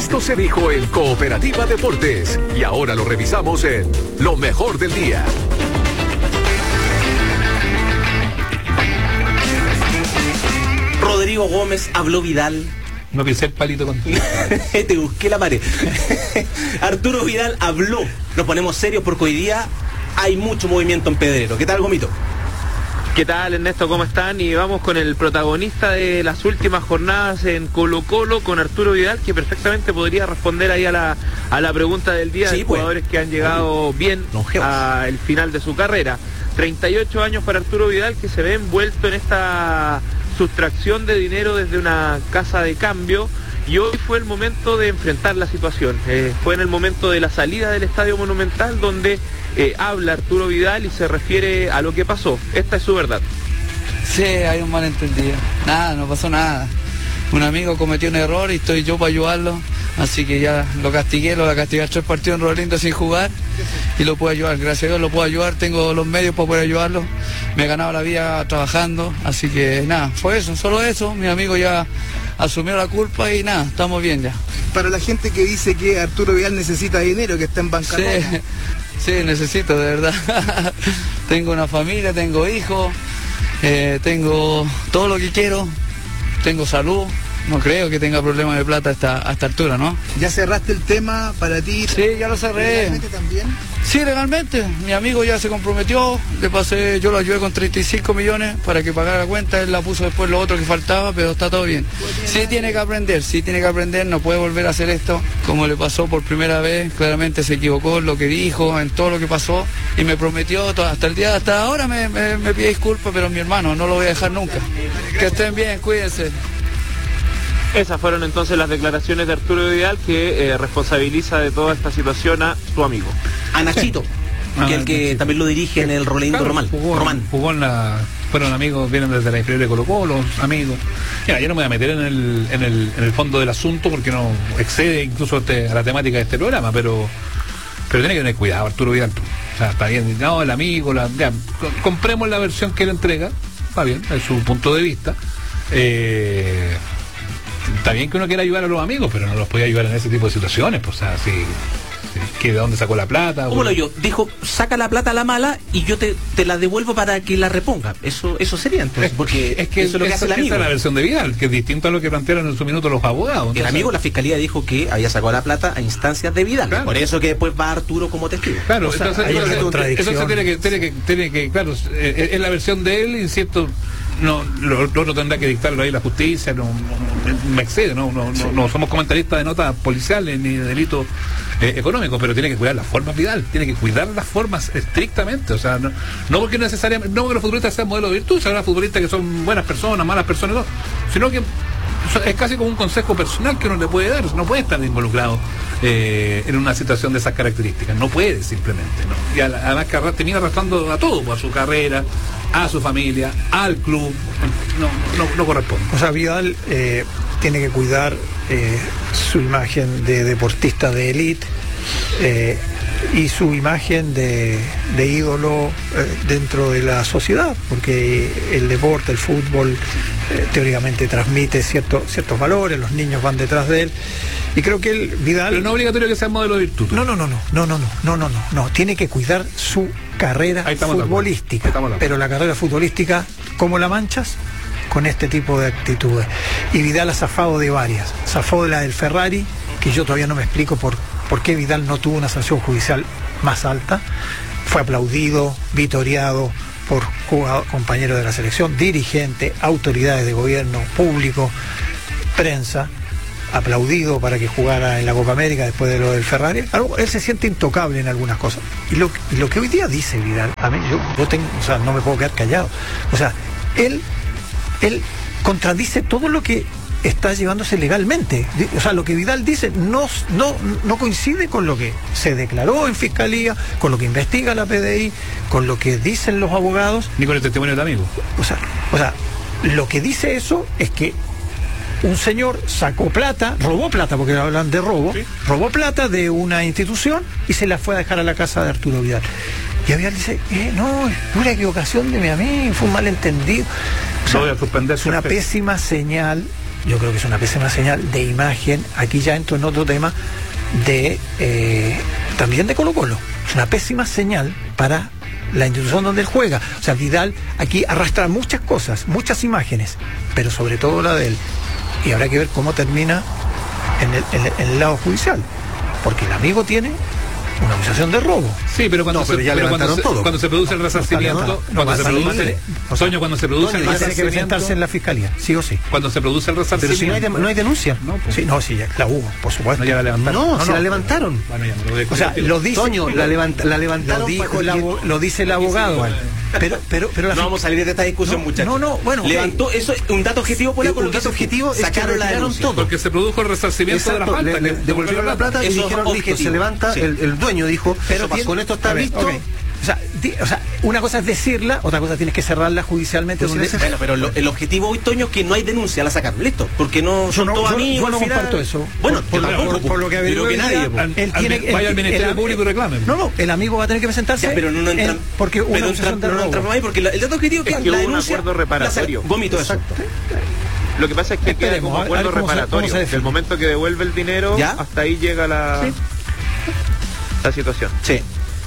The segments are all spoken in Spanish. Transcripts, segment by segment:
Esto se dijo en Cooperativa Deportes y ahora lo revisamos en Lo Mejor del Día. Rodrigo Gómez, habló Vidal. No pisé el palito contigo. Te busqué la pared. Arturo Vidal habló. Nos ponemos serios porque hoy día hay mucho movimiento en Pedrero. ¿Qué tal, Gomito? ¿Qué tal, Ernesto? ¿Cómo están? Y vamos con el protagonista de las últimas jornadas en Colo-Colo, con Arturo Vidal, que perfectamente podría responder ahí a la pregunta del día, sí, de jugadores que han llegado bien al final de su carrera. 38 años para Arturo Vidal, que se ve envuelto en esta sustracción de dinero desde una casa de cambio, y hoy fue el momento de enfrentar la situación. Fue en el momento de la salida del Estadio Monumental donde habla Arturo Vidal y se refiere a lo que pasó. Esta es su verdad. Sí, hay un malentendido. Nada, no pasó nada. Un amigo cometió un error y estoy yo para ayudarlo. Así que ya lo castigué, lo voy a castigar 3 partidos en Rolando sin jugar y lo puedo ayudar. Gracias a Dios lo puedo ayudar, tengo los medios para poder ayudarlo. Me he ganado la vida trabajando, así que nada, fue eso, solo eso. Mi amigo ya asumió la culpa y nada, estamos bien ya. Para la gente que dice que Arturo Vidal necesita dinero, que está en bancarrota. Sí, necesito, de verdad. Tengo una familia, tengo hijos, tengo todo lo que quiero, tengo salud. No creo que tenga problemas de plata a esta altura, ¿no? ¿Ya cerraste el tema para ti? Sí, ya lo cerré. ¿Legalmente también? Sí, legalmente. Mi amigo ya se comprometió, le pasé, yo lo ayudé con 35 millones para que pagara la cuenta, él la puso después lo otro que faltaba, pero está todo bien. Sí tiene que aprender, no puede volver a hacer esto como le pasó por primera vez, claramente se equivocó en lo que dijo, en todo lo que pasó, y me prometió hasta ahora me pide disculpas, pero mi hermano, no lo voy a dejar nunca. Que estén bien, cuídense. Esas fueron entonces las declaraciones de Arturo Vidal, que responsabiliza de toda esta situación a su amigo. A Nachito, que el que también lo dirige en el Rolando Román. Jugó en la... Fueron amigos, vienen desde la inferior de Colo-Colo, amigos. Mira, yo no me voy a meter en el fondo del asunto porque no excede incluso a la temática de este programa, pero tiene que tener cuidado Arturo Vidal. O sea, está bien, no, el amigo, ya, compremos la versión que él entrega, está bien, es su punto de vista. Está bien que uno quiera ayudar a los amigos, pero no los puede ayudar en ese tipo de situaciones, pues, o sea, que de dónde sacó la plata. ¿Cómo lo yo? Dijo, saca la plata a la mala y yo te la devuelvo para que la reponga. Eso sería entonces, porque es que eso es lo que hace el amigo. Esa es la versión de Vidal, que es distinto a lo que plantearon en su minuto los abogados. Entonces, el amigo, la fiscalía dijo que había sacado la plata a instancias de Vidal. Claro. Por eso que después va Arturo como testigo. Claro, o sea, eso tiene que, claro, es la versión de él, insisto. No, lo otro tendrá que dictarlo ahí la justicia, no me excede, no somos comentaristas de notas policiales ni de delitos económicos, pero tiene que cuidar las formas, Vidal, tiene que cuidar las formas estrictamente, o sea, no porque necesariamente, no porque los futbolistas sean modelos de virtud, se habrá futbolistas que son buenas personas, malas personas, no, sino que es casi como un consejo personal que uno le puede dar, no puede estar involucrado en una situación de esas características, no puede simplemente, ¿no? Y además que termina arrastrando a todo, a su carrera, a su familia, al club, no corresponde. O sea, Vidal tiene que cuidar su imagen de deportista de élite y su imagen de ídolo dentro de la sociedad, porque el deporte, el fútbol, teóricamente transmite ciertos valores, los niños van detrás de él. Y creo que Vidal... Pero no es obligatorio que sea modelo de virtud. No, tiene que cuidar su carrera futbolística. Pero la carrera futbolística, ¿cómo la manchas? Con este tipo de actitudes. Y Vidal ha zafado de varias. Zafó de la del Ferrari, que yo todavía no me explico por qué Vidal no tuvo una sanción judicial más alta. Fue aplaudido, vitoreado por compañeros de la selección, dirigente, autoridades de gobierno, público, prensa, aplaudido para que jugara en la Copa América después de lo del Ferrari. Él se siente intocable en algunas cosas. Y lo que hoy día dice Vidal, a mí yo tengo, o sea, no me puedo quedar callado. O sea, él contradice todo lo que está llevándose legalmente. O sea, lo que Vidal dice no coincide con lo que se declaró en Fiscalía, con lo que investiga la PDI, con lo que dicen los abogados. Ni con el testimonio del amigo. O sea, lo que dice eso es que un señor sacó plata, robó plata, porque hablan de robo, ¿sí? Robó plata de una institución y se la fue a dejar a la casa de Arturo Vidal. Y Vidal dice, no, es pura equivocación de mi amigo, fue un malentendido. O sea, voy a suspender es una pésima señal yo creo que es una pésima señal de imagen. Aquí ya entro en otro tema de también de Colo-Colo. Es una pésima señal para la institución donde él juega. O sea, Vidal aquí arrastra muchas cosas, muchas imágenes, pero sobre todo la de él. Y habrá que ver cómo termina en el lado judicial, porque el amigo tiene una acusación de robo. Sí, pero cuando se produce el resarcimiento, cuando se produce el resarcimiento, tiene que presentarse en la fiscalía, sí o sí. Cuando se produce el resarcimiento. Pero si no hay denuncia. No, pues. Sí, ya la hubo, por supuesto. No, ya la levantaron. No, la levantaron. Bueno, ya no lo o sea, lo dice. Toño, la levantaron. Lo dice el abogado. Pero no vamos a salir de esta discusión, muchachos. Bueno. Levantó eso, un dato objetivo por un dato objetivo, sacaron la denuncia. Todo. Porque se produjo el resarcimiento de la falta. Devolvieron la plata y dijeron, listo, se levanta, el dueño dijo, pero con esto está visto. Okay. O sea, una cosa es decirla, otra cosa tienes que cerrarla judicialmente. Bueno, pero el objetivo hoy, Toño, es que no hay denuncia, la sacaron, listo, porque no son todos amigos. Yo no comparto eso. Bueno, por lo que averigué, vaya al Ministerio Público y reclame. No, el amigo va a tener que presentarse. Pero no entra, porque una acusación de robo. Porque el dato objetivo es que la denuncia, un acuerdo reparatorio. Vómito eso. Lo que pasa es que queda como acuerdo reparatorio. Del momento que devuelve el dinero, hasta ahí llega la situación. Sí.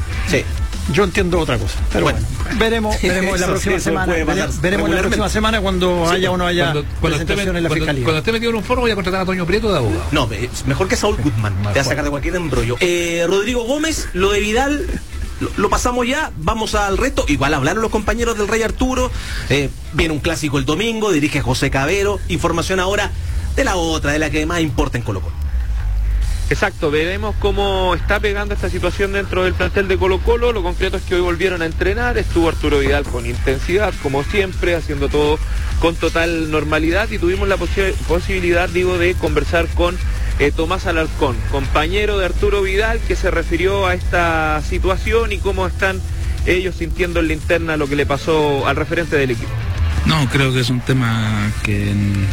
Yo entiendo otra cosa, pero bueno, veremos la próxima semana. Veremos la próxima semana cuando haya o no haya presentación en la fiscalía. Cuando esté metido en un foro, voy a contratar a Toño Prieto de abogado. No, mejor que Saúl Guzmán. Te va a sacar de cualquier embrollo. Rodrigo Gómez, lo de Vidal lo pasamos ya, vamos al resto. Igual hablaron los compañeros del Rey Arturo. Viene un clásico el domingo, dirige José Cabero. Información ahora de la que más importa en Colo-Colo. Exacto, veremos cómo está pegando esta situación dentro del plantel de Colo-Colo. Lo concreto es que hoy volvieron a entrenar, estuvo Arturo Vidal con intensidad, como siempre, haciendo todo con total normalidad, y tuvimos la posibilidad, de conversar con Tomás Alarcón, compañero de Arturo Vidal, que se refirió a esta situación y cómo están ellos sintiendo en la interna lo que le pasó al referente del equipo. No, creo que es un tema que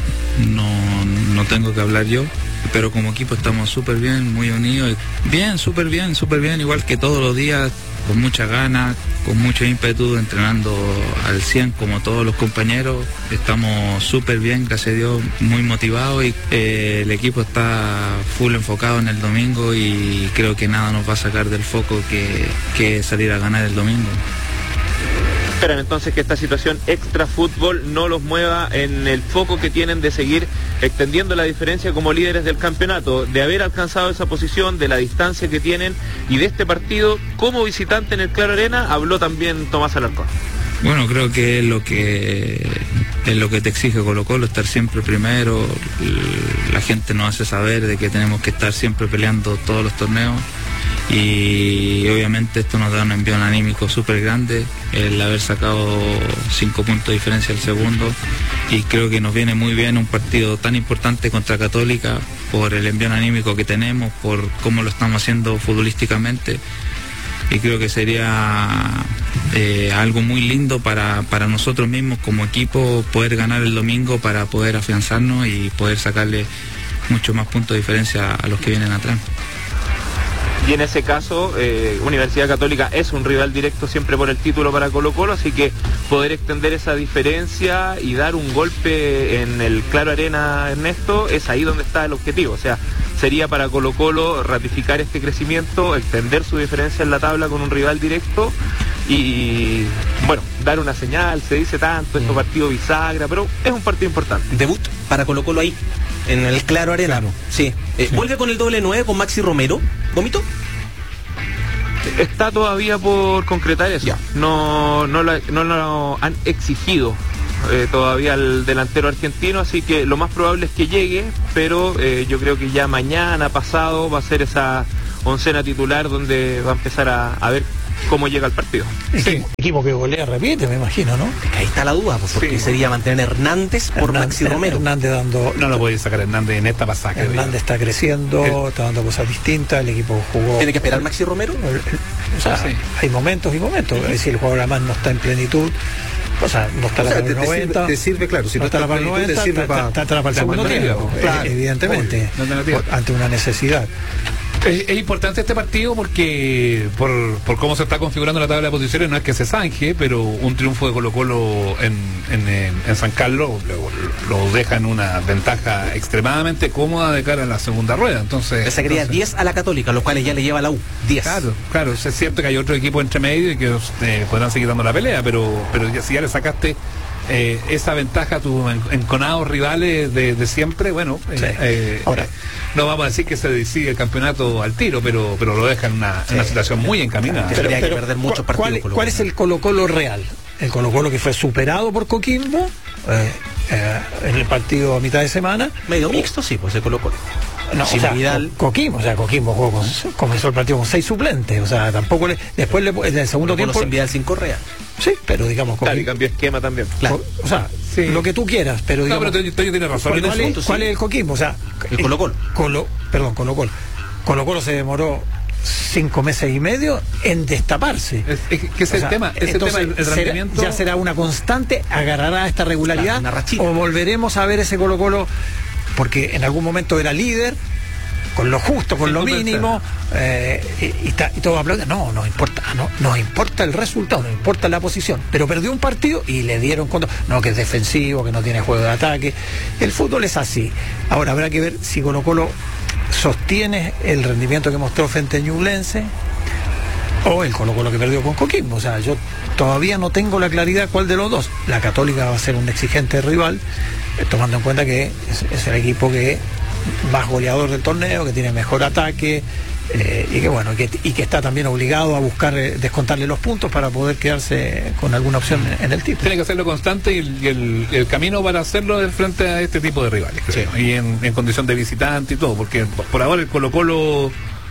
no tengo que hablar yo, pero como equipo estamos súper bien, muy unidos, bien, súper bien, igual que todos los días, con mucha ganas, con mucho ímpetu, entrenando al 100 como todos los compañeros. Estamos súper bien, gracias a Dios, muy motivados, y el equipo está full enfocado en el domingo, y creo que nada nos va a sacar del foco que salir a ganar el domingo. Esperan entonces que esta situación extra fútbol no los mueva en el foco que tienen de seguir extendiendo la diferencia como líderes del campeonato, de haber alcanzado esa posición, de la distancia que tienen, y de este partido como visitante en el Claro Arena. Habló también Tomás Alarcón. Bueno, creo que es lo que te exige Colo-Colo, estar siempre primero. La gente nos hace saber de que tenemos que estar siempre peleando todos los torneos, y obviamente esto nos da un envío anímico súper grande, el haber sacado 5 puntos de diferencia al segundo, y creo que nos viene muy bien un partido tan importante contra Católica por el envío anímico que tenemos, por cómo lo estamos haciendo futbolísticamente, y creo que sería algo muy lindo para nosotros mismos como equipo poder ganar el domingo, para poder afianzarnos y poder sacarle mucho más puntos de diferencia a los que vienen atrás. Y en ese caso, Universidad Católica es un rival directo siempre por el título para Colo-Colo, así que poder extender esa diferencia y dar un golpe en el Claro Arena, Ernesto, es ahí donde está el objetivo. O sea, sería para Colo-Colo ratificar este crecimiento, extender su diferencia en la tabla con un rival directo y, bueno, dar una señal. Se dice tanto, esto partido bisagra, pero es un partido importante. Debut para Colo-Colo ahí, en el Claro Arena. Claro. Sí. Vuelve con el doble 9 con Maxi Romero. ¿Gómito? Está todavía por concretar eso. Ya. No lo han exigido todavía al delantero argentino, así que lo más probable es que llegue, pero yo creo que ya mañana, pasado, va a ser esa oncena titular donde va a empezar a ver cómo llega el partido. Sí. Equipo que golea repite, me imagino, ¿no? Ahí está la duda, pues, porque sería mantener Hernández por Maxi Romero. Hernández dando... No lo puede sacar Hernández en esta pasada. Hernández está creciendo, está dando cosas distintas, el equipo jugó... ¿Tiene que esperar Maxi Romero? O sea, hay momentos y momentos. Es decir, el jugador además no está en plenitud. O sea, no está para el 90. Te sirve, claro, si no está para el 90, te sirve para el segundo tiempo, claro, evidentemente, ante una necesidad. Es importante este partido porque por cómo se está configurando la tabla de posiciones no es que se zanje, pero un triunfo de Colo-Colo en San Carlos lo deja en una ventaja extremadamente cómoda de cara a la segunda rueda. Entonces le sacaría 10 a la Católica, los cuales ya le lleva a la U 10. Claro, es cierto que hay otro equipo entre medio y que podrán seguir dando la pelea, pero si ya le sacaste esa ventaja a tus enconados rivales de siempre, bueno, sí. Ahora no vamos a decir que se decide el campeonato al tiro, pero lo deja en una situación muy encaminada. Tendría que perder muchos partidos. ¿Cuál es el Colo-Colo real? El Colo-Colo que fue superado por Coquimbo en el partido a mitad de semana. Medio mixto, sí, pues el Colo-Colo. No, sin Vidal. Coquimbo jugó comenzó el partido con 6 suplentes, o sea, tampoco después en el segundo tiempo sin Vidal, sin Correa. Sí, pero digamos claro, y cambió esquema también. Claro. O sea, sí, lo que tú quieras, pero digamos, pero Toño tiene razón. ¿Cuál es el Coquimbo? O sea, el Colo-Colo. Colo-Colo. Colo-Colo se demoró 5 meses y medio en destaparse. ¿Qué es el tema? Entonces, el rendimiento ya será una constante, agarrará esta regularidad, o volveremos a ver ese Colo-Colo, porque en algún momento era líder, con lo justo, con lo mínimo, y todo aplauden. No importa el resultado, no importa la posición, pero perdió un partido y le dieron contra. No, que es defensivo, que no tiene juego de ataque. El fútbol es así. Ahora habrá que ver si Colo-Colo sostiene el rendimiento que mostró frente a Ñublense o el Colo-Colo que perdió con Coquimbo. O sea, yo todavía no tengo la claridad cuál de los dos. La Católica va a ser un exigente rival, tomando en cuenta que es el equipo que más goleador del torneo, que tiene mejor ataque, y que está también obligado a buscar descontarle los puntos para poder quedarse con alguna opción en el título. Tiene que hacerlo constante y el camino para hacerlo es frente a este tipo de rivales, creo. Sí. Y en condición de visitante y todo, porque por ahora el Colo-Colo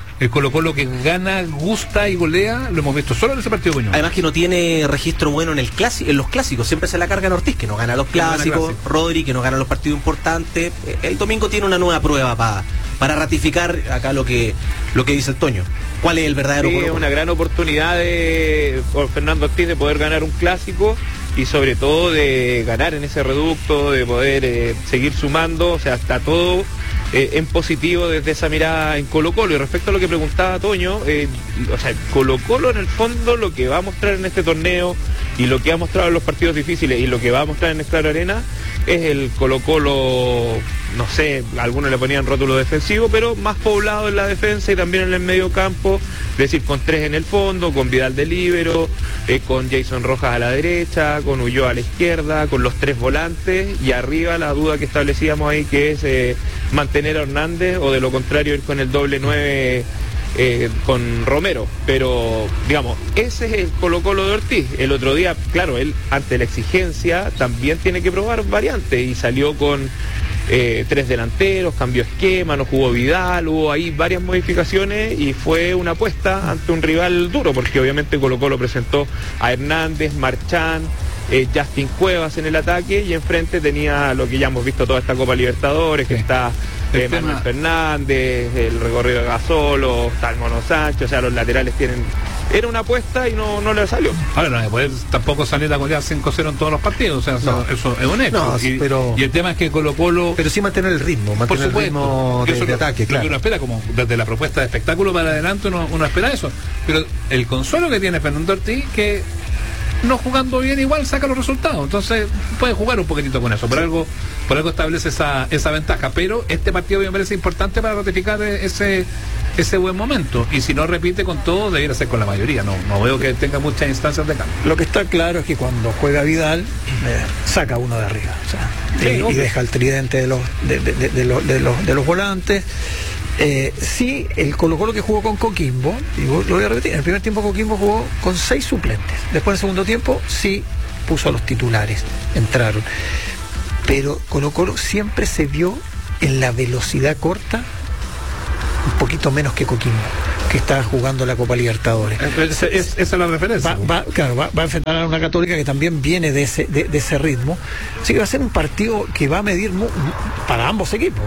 que gana, gusta y golea, lo hemos visto solo en ese partido. Además que no tiene registro bueno en los clásicos, siempre se la carga en Ortiz, que no gana los clásicos, Rodri, que no gana los partidos importantes. El domingo tiene una nueva prueba para ratificar acá lo que dice el Toño. ¿Cuál es el verdadero Colo-Colo? Es una gran oportunidad por Fernando Ortiz de poder ganar un clásico y sobre todo de ganar en ese reducto, de poder seguir sumando, o sea, está todo en positivo desde esa mirada en Colo-Colo. Y respecto a lo que preguntaba Toño, o sea, Colo-Colo en el fondo lo que va a mostrar en este torneo y lo que ha mostrado en los partidos difíciles y lo que va a mostrar en Esclaro Arena es el Colo-Colo, no sé, algunos le ponían rótulo defensivo, pero más poblado en la defensa y también en el medio campo, es decir, con 3 en el fondo, con Vidal de líbero, con Jason Rojas a la derecha, con Ulloa a la izquierda, con los 3 volantes, y arriba la duda que establecíamos ahí, que es mantener a Hernández o de lo contrario ir con el doble 9 con Romero. Pero digamos, ese es el Colo-Colo de Ortiz. El otro día, claro, él ante la exigencia también tiene que probar variantes y salió con 3 delanteros, cambió esquema, no jugó Vidal, hubo ahí varias modificaciones y fue una apuesta ante un rival duro, porque obviamente Colo-Colo presentó a Hernández, Marchán, Justin Cuevas en el ataque, y enfrente tenía lo que ya hemos visto toda esta Copa Libertadores, que está Manuel Fernández, el recorrido de Gasolo, está el Mono Sánchez, o sea, los laterales tienen... Era una apuesta y no le salió. Ahora no puede tampoco salir a golear 5-0 en todos los partidos, o sea, eso es un hecho. No, y el tema es que Colo-Colo... Pero sí mantener el ritmo, por supuesto, el ritmo de ataque, claro. Uno espera, como desde la propuesta de espectáculo para adelante, uno espera eso. Pero el consuelo que tiene Fernando Ortiz, que no jugando bien igual saca los resultados, entonces puede jugar un poquitito con eso, por algo establece esa ventaja, pero este partido me parece importante para ratificar ese buen momento, y si no repite con todo, debiera ser con la mayoría. No veo que tenga muchas instancias de cambio. Lo que está claro es que cuando juega Vidal saca uno de arriba, o sea, y deja el tridente de los volantes. Sí, el Colo-Colo que jugó con Coquimbo, y lo voy a repetir, en el primer tiempo Coquimbo jugó con 6 suplentes, después en el segundo tiempo sí puso a los titulares, entraron, pero Colo-Colo siempre se vio en la velocidad corta un poquito menos que Coquimbo, que está jugando la Copa Libertadores. Esa es la referencia. Va a enfrentar a una Católica que también viene de ese ritmo. Así que va a ser un partido que va a medir para ambos equipos.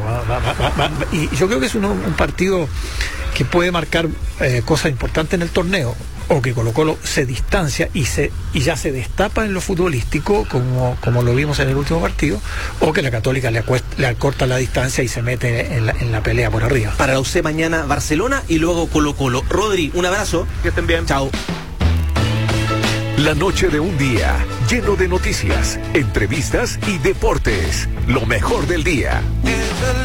Y yo creo que es un partido que puede marcar cosas importantes en el torneo. o que Colo-Colo se distancia y ya se destapa en lo futbolístico, como lo vimos en el último partido, o que la Católica le acorta la distancia y se mete en la pelea por arriba. Para la UC mañana Barcelona y luego Colo-Colo. Rodri, un abrazo. Que estén bien. Chao. La noche de un día lleno de noticias, entrevistas y deportes. Lo mejor del día.